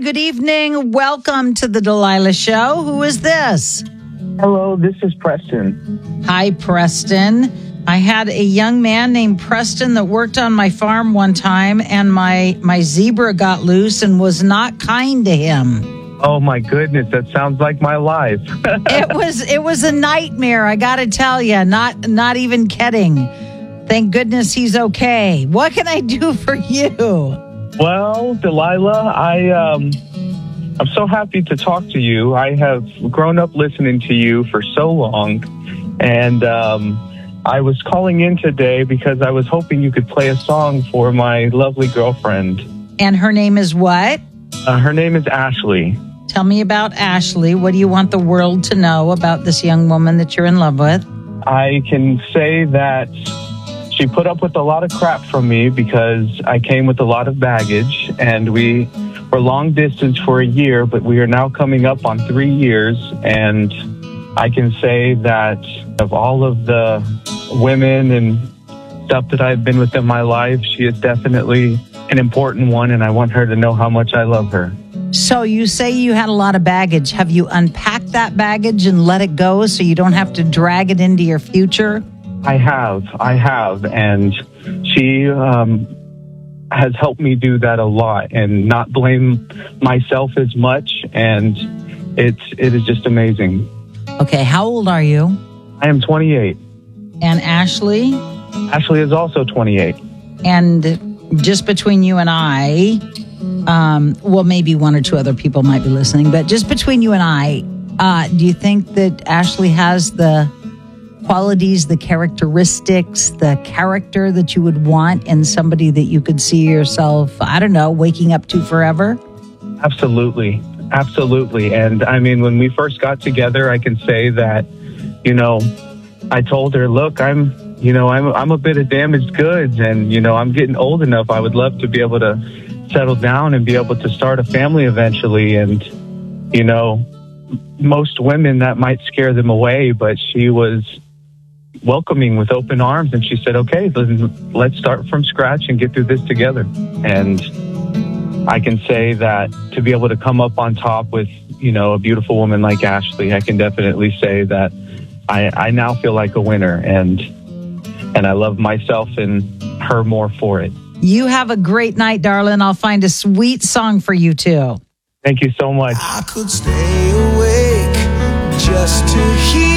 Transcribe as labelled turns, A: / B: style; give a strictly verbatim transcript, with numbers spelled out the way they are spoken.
A: good evening. Welcome to the Delilah Show. Who is this?
B: Hello, this is Preston.
A: Hi, Preston. I had a young man named Preston that worked on my farm one time, and my, my zebra got loose and was not kind to him.
B: Oh, my goodness. That sounds like my life.
A: It was it was a nightmare, I got to tell you. Not, not even kidding. Thank goodness he's okay. What can I do for you?
B: Well, Delilah, I, um, I'm so happy to talk to you. I have grown up listening to you for so long, and um, I was calling in today because I was hoping you could play a song for my lovely girlfriend.
A: And her name is what?
B: Uh, her name is Ashley.
A: Tell me about Ashley. What do you want the world to know about this young woman that you're in love with?
B: I can say that she put up with a lot of crap from me because I came with a lot of baggage, and we were long distance for a year, but we are now coming up on three years. And I can say that of all of the women and stuff that I've been with in my life, she is definitely an important one, and I want her to know how much I love her.
A: So you say you had a lot of baggage. Have you unpacked that baggage and let it go so you don't have to drag it into your future?
B: I have, I have, and she um, has helped me do that a lot and not blame myself as much, and it's it is just amazing.
A: Okay, how old are you?
B: I am twenty-eight.
A: And Ashley?
B: Ashley is also twenty-eight.
A: And just between you and I, um, well, maybe one or two other people might be listening, but just between you and I, uh, do you think that Ashley has the qualities, the characteristics, the character that you would want in somebody that you could see yourself, I don't know, waking up to forever?
B: Absolutely. Absolutely. And I mean, when we first got together, I can say that, you know, I told her, look, I'm, you know, I'm, I'm a bit of damaged goods, and, you know, I'm getting old enough. I would love to be able to settle down and be able to start a family eventually. And, you know, most women, that might scare them away, but she was welcoming with open arms, and she said, okay, let's start from scratch and get through this together. And I can say that to be able to come up on top with, you know, a beautiful woman like Ashley, I can definitely say that I, I now feel like a winner, and and I love myself and her more for it.
A: You have a great night, darling. I'll find a sweet song for you too.
B: Thank you so much.
C: I could stay awake just to hear